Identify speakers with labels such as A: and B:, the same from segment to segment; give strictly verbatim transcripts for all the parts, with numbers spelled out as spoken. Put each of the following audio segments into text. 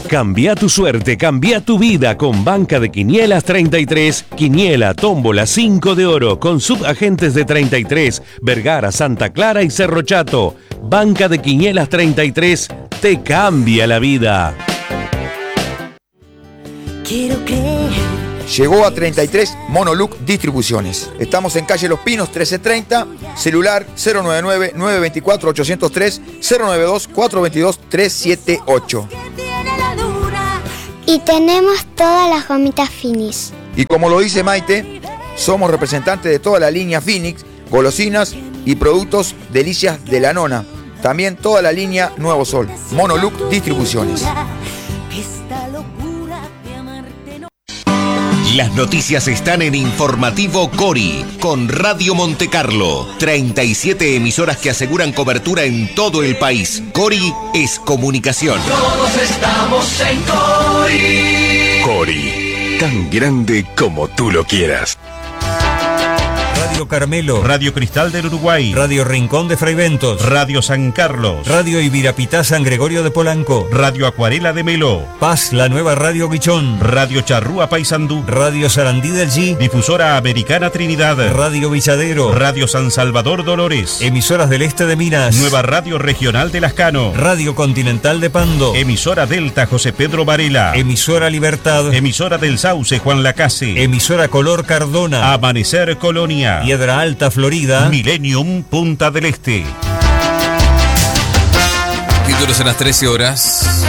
A: Cambia tu suerte, cambia tu vida con Banca de Quinielas treinta y tres, Quiniela, Tómbola, cinco de oro, con subagentes de treinta y tres, Vergara, Santa Clara y Cerro Chato. Banca de Quinielas treinta y tres te cambia la vida.
B: Quiero creer.
C: Llegó a treinta y tres Monoluc Distribuciones. Estamos en calle Los Pinos trece treinta, celular cero nueve nueve, nueve dos cuatro, ocho cero tres, cero nueve dos, cuatro dos dos, tres siete ocho.
D: Y tenemos todas las gomitas Finis.
C: Y como lo dice Maite, somos representantes de toda la línea Phoenix, golosinas y productos Delicias de la Nona. También toda la línea Nuevo Sol. Monoluc Distribuciones.
E: Las noticias están en Informativo Cori, con Radio Montecarlo. treinta y siete emisoras que aseguran cobertura en todo el país. Cori es comunicación.
F: Todos estamos en Cori.
G: Cori, tan grande como tú lo quieras.
H: Radio Carmelo,
I: Radio Cristal del Uruguay,
H: Radio Rincón de Fraiventos,
I: Radio San Carlos,
H: Radio Ibirapitá San Gregorio de Polanco,
I: Radio Acuarela de Melo,
H: Paz, la nueva Radio Guichón,
I: Radio Charrúa Paysandú,
H: Radio Sarandí del G,
I: Difusora Americana Trinidad,
H: Radio Villadero,
I: Radio San Salvador Dolores,
H: emisoras del este de Minas,
I: Nueva Radio Regional de Lascano,
H: Radio Continental de Pando,
I: Emisora Delta José Pedro Varela,
H: Emisora Libertad,
I: Emisora del Sauce Juan Lacase,
H: Emisora Color Cardona,
I: Amanecer Colonia,
H: Piedra Alta Florida,
I: Millennium Punta del Este.
J: Títulos a las trece horas.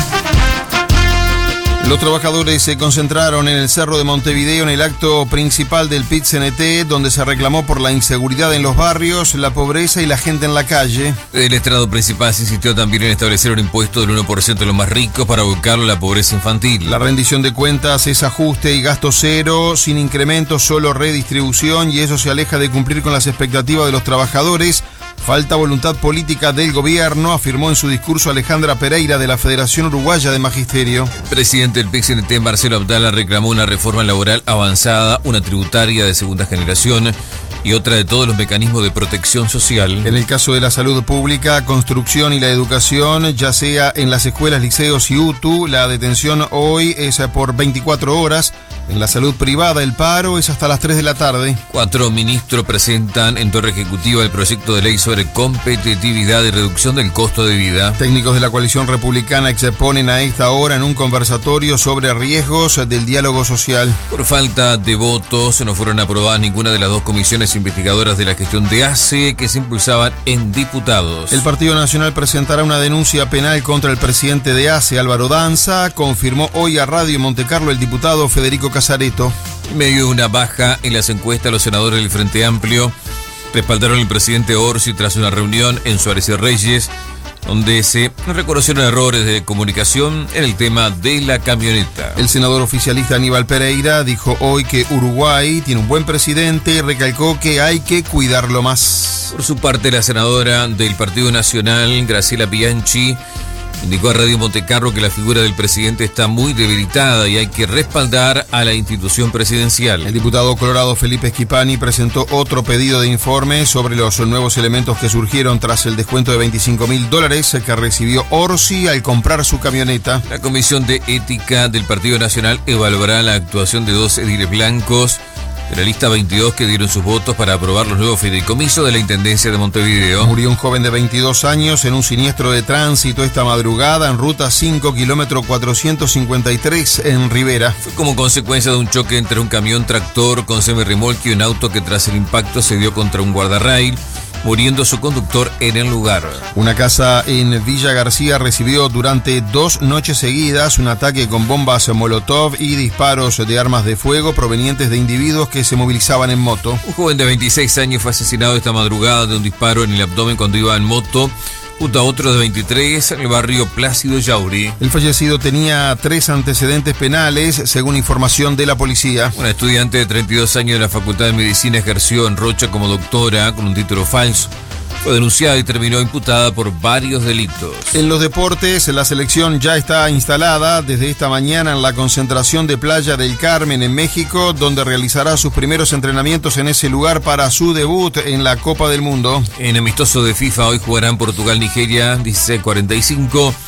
J: Los trabajadores se concentraron en el Cerro de Montevideo en el acto principal del P I T C N T, donde se reclamó por la inseguridad en los barrios, la pobreza y la gente en la calle.
K: El estrado principal se insistió también en establecer un impuesto del uno por ciento de los más ricos para abocarlo a la pobreza infantil.
J: La rendición de cuentas es ajuste y gasto cero, sin incremento, solo redistribución, y eso se aleja de cumplir con las expectativas de los trabajadores. Falta voluntad política del gobierno, afirmó en su discurso Alejandra Pereira de la Federación Uruguaya de Magisterio.
K: El presidente del P I C C N T, Marcelo Abdala, reclamó una reforma laboral avanzada, una tributaria de segunda generación y otra de todos los mecanismos de protección social.
J: En el caso de la salud pública, construcción y la educación, ya sea en las escuelas, liceos y U T U, la detención hoy es por veinticuatro horas. En la salud privada, el paro es hasta las tres de la tarde.
K: Cuatro ministros presentan en torre ejecutiva el proyecto de ley sobre competitividad y reducción del costo de vida.
J: Técnicos de la coalición republicana exponen a esta hora en un conversatorio sobre riesgos del diálogo social.
K: Por falta de votos, no fueron aprobadas ninguna de las dos comisiones investigadoras de la gestión de A C E que se impulsaban en diputados.
J: El Partido Nacional presentará una denuncia penal contra el presidente de A C E, Álvaro Danza, confirmó hoy a Radio Montecarlo el diputado Federico Casareto.
K: En medio de una baja en las encuestas, los senadores del Frente Amplio respaldaron al presidente Orsi tras una reunión en Suárez y Reyes, donde se reconocieron errores de comunicación en el tema de la camioneta.
J: El senador oficialista Aníbal Pereira dijo hoy que Uruguay tiene un buen presidente y recalcó que hay que cuidarlo más.
K: Por su parte, la senadora del Partido Nacional, Graciela Bianchi, indicó a Radio Montecarlo que la figura del presidente está muy debilitada y hay que respaldar a la institución presidencial.
J: El diputado colorado Felipe Schipani presentó otro pedido de informe sobre los nuevos elementos que surgieron tras el descuento de veinticinco mil dólares que recibió Orsi al comprar su camioneta.
K: La Comisión de Ética del Partido Nacional evaluará la actuación de dos ediles blancos de la lista veintidós que dieron sus votos para aprobar los nuevos fideicomisos de la Intendencia de Montevideo.
J: Murió un joven de veintidós años en un siniestro de tránsito esta madrugada en ruta cinco, kilómetro cuatrocientos cincuenta y tres en Rivera.
K: Fue como consecuencia de un choque entre un camión tractor con semirremolque y un auto que tras el impacto se dio contra un guardarrail, muriendo su conductor en el lugar.
J: Una casa en Villa García recibió durante dos noches seguidas un ataque con bombas Molotov y disparos de armas de fuego provenientes de individuos que se movilizaban en moto.
K: Un joven de veintiséis años fue asesinado esta madrugada de un disparo en el abdomen cuando iba en moto, junto a otro de veintitrés en el barrio Plácido Yauri.
J: El fallecido tenía tres antecedentes penales, según información de la policía.
K: Una estudiante de treinta y dos años de la Facultad de Medicina ejerció en Rocha como doctora con un título falso. Fue denunciada y terminó imputada por varios delitos.
J: En los deportes, la selección ya está instalada desde esta mañana en la concentración de Playa del Carmen en México, donde realizará sus primeros entrenamientos en ese lugar para su debut en la Copa del Mundo.
K: En amistoso de FIFA hoy jugarán Portugal-Nigeria dieciséis cuarenta y cinco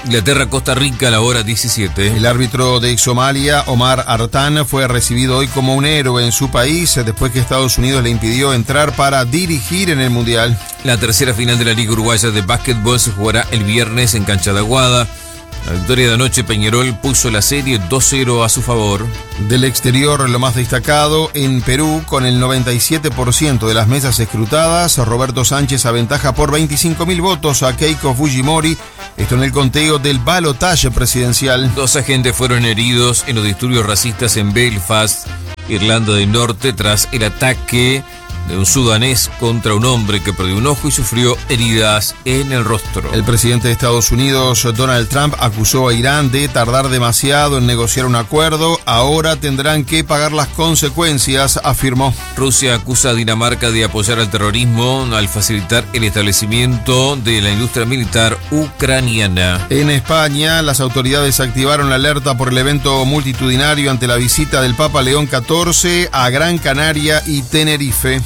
K: Inglaterra-Costa Rica a la hora diecisiete.
J: El árbitro de Somalia, Omar Artan, fue recibido hoy como un héroe en su país después que Estados Unidos le impidió entrar para dirigir en el Mundial.
K: La tercera final de la Liga Uruguaya de Básquetbol se jugará el viernes en Cancha de Aguada. La victoria de anoche, Peñarol puso la serie dos cero a su favor.
J: Del exterior, lo más destacado, en Perú, con el noventa y siete por ciento de las mesas escrutadas, Roberto Sánchez aventaja por veinticinco mil votos a Keiko Fujimori, esto en el conteo del balotaje presidencial.
K: Dos agentes fueron heridos en los disturbios racistas en Belfast, Irlanda del Norte, tras el ataque de un sudanés contra un hombre que perdió un ojo y sufrió heridas en el rostro.
J: El presidente de Estados Unidos, Donald Trump, acusó a Irán de tardar demasiado en negociar un acuerdo. Ahora tendrán que pagar las consecuencias, afirmó.
K: Rusia acusa a Dinamarca de apoyar al terrorismo al facilitar el establecimiento de la industria militar ucraniana.
J: En España, las autoridades activaron la alerta por el evento multitudinario ante la visita del Papa León catorce a Gran Canaria y Tenerife.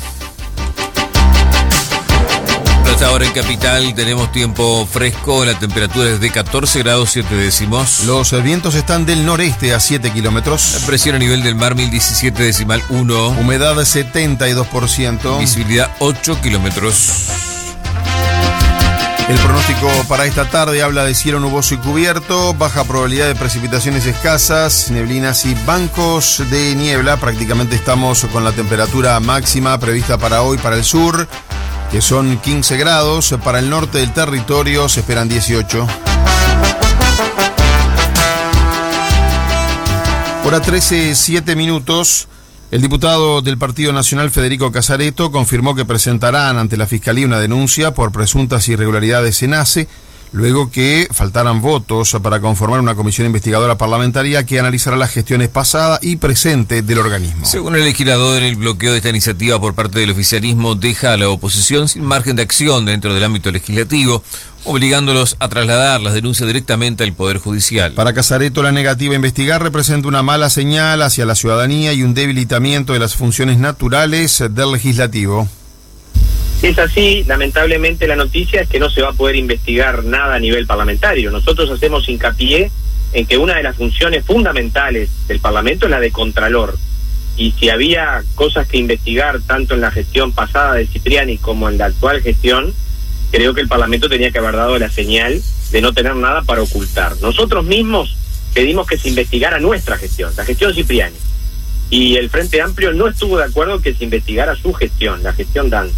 K: Hasta ahora en Capital tenemos tiempo fresco, la temperatura es de catorce grados siete décimos.
J: Los vientos están del noreste a siete kilómetros.
K: La presión a nivel del mar mil diecisiete decimal uno.
J: Humedad setenta y dos por ciento.
K: Visibilidad ocho kilómetros.
J: El pronóstico para esta tarde habla de cielo nuboso y cubierto, baja probabilidad de precipitaciones escasas, neblinas y bancos de niebla. Prácticamente estamos con la temperatura máxima prevista para hoy para el sur, que son quince grados. Para el norte del territorio se esperan dieciocho. Hora trece, siete minutos. El diputado del Partido Nacional, Federico Casareto, confirmó que presentarán ante la Fiscalía una denuncia por presuntas irregularidades en ACE, luego que faltaran votos para conformar una comisión investigadora parlamentaria que analizará las gestiones pasadas y presentes del organismo.
K: Según el legislador, el bloqueo de esta iniciativa por parte del oficialismo deja a la oposición sin margen de acción dentro del ámbito legislativo, obligándolos a trasladar las denuncias directamente al Poder Judicial.
J: Para Casareto, la negativa a investigar representa una mala señal hacia la ciudadanía y un debilitamiento de las funciones naturales del legislativo.
B: Es así, lamentablemente la noticia es que no se va a poder investigar nada a nivel parlamentario. Nosotros hacemos hincapié en que una de las funciones fundamentales del Parlamento es la de Contralor. Y si había cosas que investigar tanto en la gestión pasada de Cipriani como en la actual gestión, creo que el Parlamento tenía que haber dado la señal de no tener nada para ocultar. Nosotros mismos pedimos que se investigara nuestra gestión, la gestión Cipriani. Y el Frente Amplio no estuvo de acuerdo que se investigara su gestión, la gestión Danza.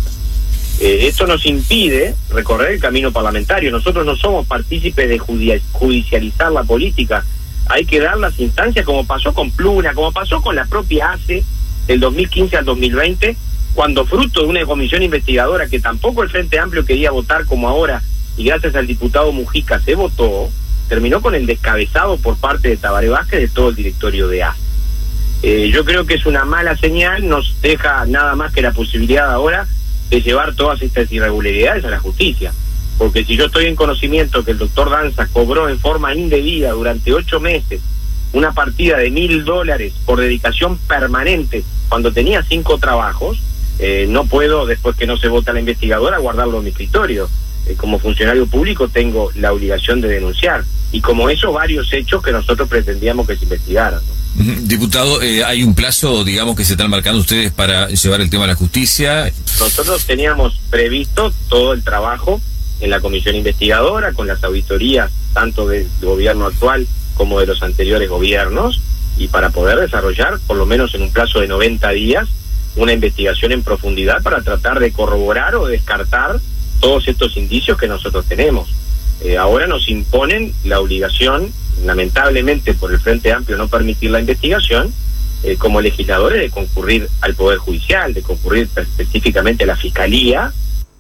B: Eh, esto nos impide recorrer el camino parlamentario. Nosotros no somos partícipes de judicializar la política. Hay que dar las instancias como pasó con Pluna, como pasó con la propia ACE del dos mil quince al dos mil veinte, cuando fruto de una comisión investigadora que tampoco el Frente Amplio quería votar como ahora, y gracias al diputado Mujica se votó, terminó con el descabezado por parte de Tabaré Vázquez de todo el directorio de ACE. Eh, yo creo que es una mala señal, nos deja nada más que la posibilidad ahora de llevar todas estas irregularidades a la justicia. Porque si yo estoy en conocimiento que el doctor Danza cobró en forma indebida durante ocho meses una partida de mil dólares por dedicación permanente cuando tenía cinco trabajos, eh, no puedo, después que no se vota la investigadora, guardarlo en mi escritorio. Eh, como funcionario público tengo la obligación de denunciar. Y como eso, varios hechos que nosotros pretendíamos que se investigaran, ¿no?
K: Diputado, eh, ¿hay un plazo, digamos, que se están marcando ustedes para llevar el tema a la justicia?
B: Nosotros teníamos previsto todo el trabajo en la comisión investigadora, con las auditorías tanto del gobierno actual como de los anteriores gobiernos, y para poder desarrollar, por lo menos en un plazo de noventa días, una investigación en profundidad para tratar de corroborar o descartar todos estos indicios que nosotros tenemos. Eh, ahora nos imponen la obligación, lamentablemente por el Frente Amplio, no permitir la investigación, eh, como legisladores, de concurrir al Poder Judicial, de concurrir específicamente a la Fiscalía.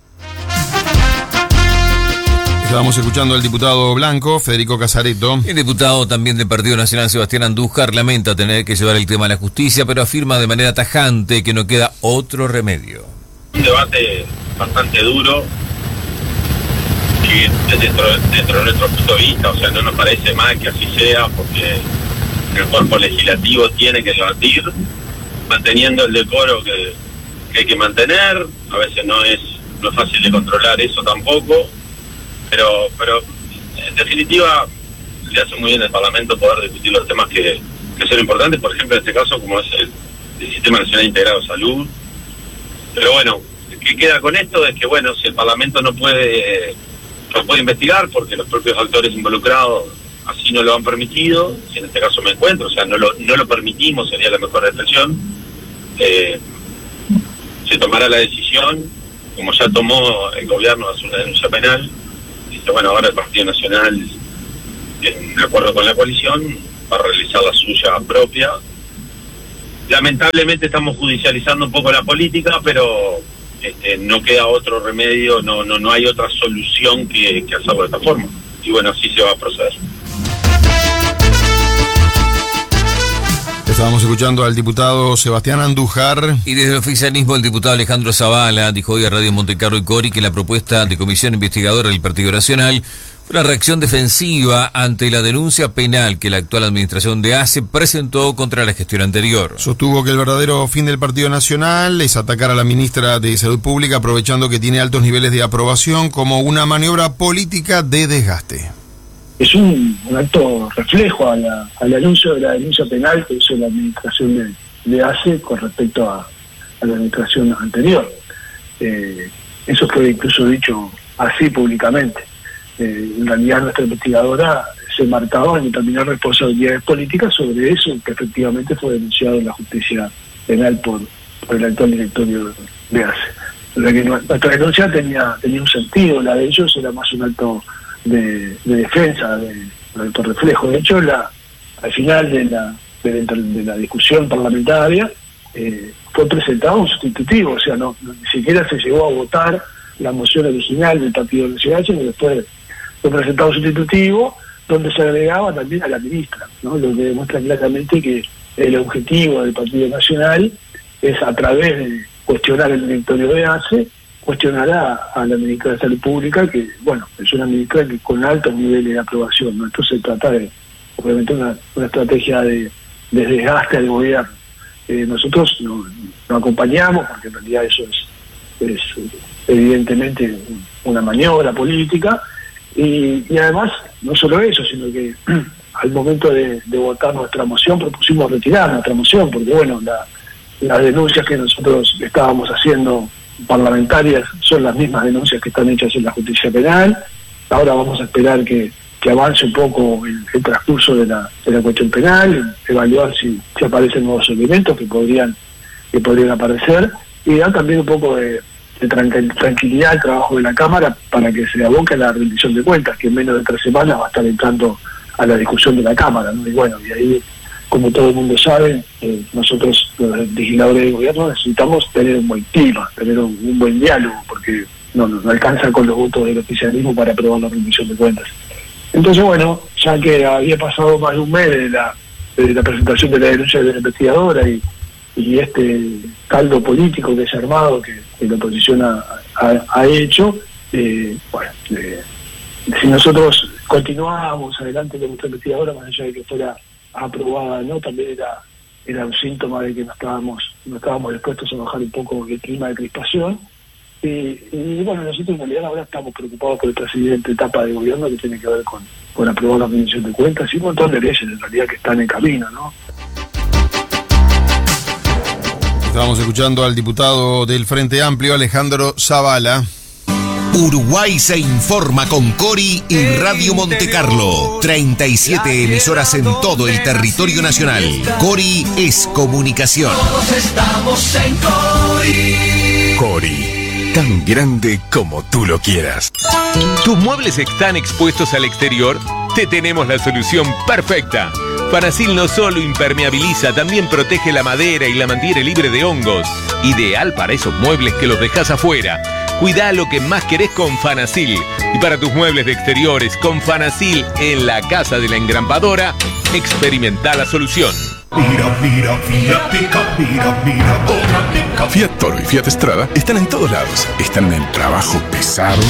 J: Estábamos escuchando al diputado blanco, Federico Casareto.
K: El diputado también del Partido Nacional, Sebastián Andújar, lamenta tener que llevar el tema a la justicia, pero afirma de manera tajante que no queda otro remedio.
L: Un debate bastante duro, que dentro, dentro de nuestro punto de vista, o sea, no nos parece mal que así sea, porque el cuerpo legislativo tiene que debatir, manteniendo el decoro que, que hay que mantener. A veces no es, no es fácil de controlar eso tampoco, pero, pero en definitiva, le hace muy bien al Parlamento poder discutir los temas que, que son importantes, por ejemplo, en este caso, como es el, el Sistema Nacional Integrado de Salud. Pero bueno, ¿qué queda con esto? Es que, bueno, si el Parlamento no puede, no puede investigar, porque los propios actores involucrados así no lo han permitido, y en este caso me encuentro, o sea, no lo, no lo permitimos, sería la mejor expresión, eh, se tomará la decisión, como ya tomó el gobierno, de hacer una denuncia penal. Dice, bueno, ahora el Partido Nacional, en acuerdo con la coalición, va a realizar la suya propia. Lamentablemente estamos judicializando un poco la política, pero este, no queda otro remedio, no no no hay otra solución que, que hacerlo de esta forma. Y bueno, así se va a proceder.
J: Estábamos escuchando al diputado Sebastián Andújar.
K: Y desde el oficialismo, el diputado Alejandro Zavala dijo hoy a Radio Montecarlo y Cori que la propuesta de comisión investigadora del Partido Nacional fue una reacción defensiva ante la denuncia penal que la actual administración de A C E presentó contra la gestión anterior.
J: Sostuvo que el verdadero fin del Partido Nacional es atacar a la ministra de Salud Pública, aprovechando que tiene altos niveles de aprobación, como una maniobra política de desgaste.
M: Es un, un acto reflejo a la, al anuncio de la denuncia penal que hizo la administración de, de A C E con respecto a, a la administración anterior. Eh, eso fue incluso dicho así públicamente. Eh, en realidad nuestra investigadora se marcaba en determinar responsabilidades políticas sobre eso que efectivamente fue denunciado en la justicia penal por, por el actual directorio de A C E. La que nuestra denuncia tenía, tenía un sentido, la de ellos era más un acto De, de defensa, de, de autorreflejo. De hecho, la, al final de la, de la, de la discusión parlamentaria eh, fue presentado un sustitutivo, o sea, no, no ni siquiera se llegó a votar la moción original del Partido Nacional, sino después fue presentado un sustitutivo donde se agregaba también a la ministra, ¿no? Lo que demuestra claramente que el objetivo del Partido Nacional es, a través de cuestionar el directorio de A C E, cuestionará a la ministra de Salud Pública, que, bueno, es una ministra que con altos niveles de aprobación, ¿no? Esto se trata de, obviamente, una, una estrategia de, de desgaste al gobierno. Eh, nosotros no, no acompañamos, porque en realidad eso es, es evidentemente una maniobra política, y, y además, no solo eso, sino que al momento de, de votar nuestra moción, propusimos retirar nuestra moción, porque, bueno, la, las denuncias que nosotros estábamos haciendo parlamentarias son las mismas denuncias que están hechas en la justicia penal. Ahora vamos a esperar que, que avance un poco el, el transcurso de la, de la cuestión penal, evaluar si, si aparecen nuevos elementos que podrían que podrían aparecer, y dar también un poco de, de tranquil, tranquilidad al trabajo de la Cámara para que se aboque a la rendición de cuentas, que en menos de tres semanas va a estar entrando a la discusión de la Cámara, ¿no? Y bueno, y ahí, como todo el mundo sabe, eh, nosotros, los legisladores del gobierno, necesitamos tener un buen clima, tener un, un buen diálogo, porque no nos no alcanza con los votos del oficialismo para aprobar la rendición de cuentas. Entonces, bueno, ya que había pasado más de un mes de la, de la presentación de la denuncia de la investigadora y, y este caldo político que se ha armado, que, que la oposición ha, ha, ha hecho, eh, bueno, eh, si nosotros continuábamos adelante con nuestra investigadora, más allá de que fuera aprobada, ¿no? También era era un síntoma de que no estábamos no estábamos dispuestos a bajar un poco el clima de crispación. Y, y bueno, nosotros en realidad ahora estamos preocupados por esta siguiente etapa de gobierno que tiene que ver con, con aprobar la rendición de cuentas y un montón de leyes en realidad que están en camino, ¿no?
J: Estábamos escuchando al diputado del Frente Amplio, Alejandro Zavala.
E: Uruguay se informa con Cori y Radio Montecarlo. treinta y siete emisoras en todo el territorio nacional. Cori es comunicación.
F: Todos estamos en Cori.
G: Cori, tan grande como tú lo quieras.
A: ¿Tus muebles están expuestos al exterior? Te tenemos la solución perfecta. Fanasil no solo impermeabiliza, también protege la madera y la mantiene libre de hongos. Ideal para esos muebles que los dejas afuera. Cuidá lo que más querés con Fanasil. Y para tus muebles de exteriores, con Fanasil en la casa de la engrampadora, experimenta la solución.
G: Mira, mira, Fiat Pickup, mira, mira, otra Pickup. Fiat Toro y Fiat Strada están en todos lados. Están en el trabajo pesado.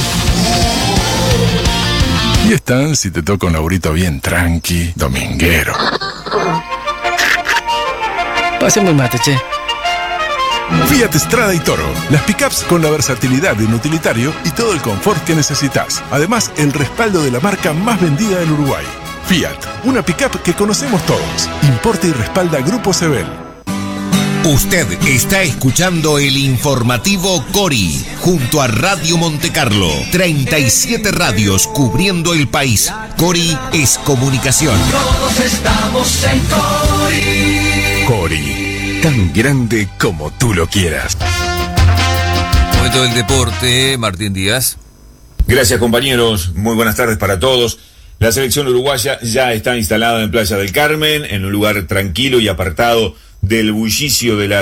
G: Y están si te toca un laburito bien tranqui, dominguero.
N: Pásame un mate, che.
G: Fiat Strada y Toro, las pickups con la versatilidad de un utilitario y todo el confort que necesitas. Además, el respaldo de la marca más vendida del Uruguay. Fiat, una pickup que conocemos todos. Importa y respalda Grupo Sebel.
E: Usted está escuchando el informativo Cori junto a Radio Montecarlo. treinta y siete radios cubriendo el país. Cori es comunicación.
F: Todos estamos en Cori.
G: Cori, tan grande como tú lo quieras.
K: Momento del deporte, Martín Díaz.
N: Gracias, compañeros. Muy buenas tardes para todos. La selección uruguaya ya está instalada en Playa del Carmen, en un lugar tranquilo y apartado del bullicio de la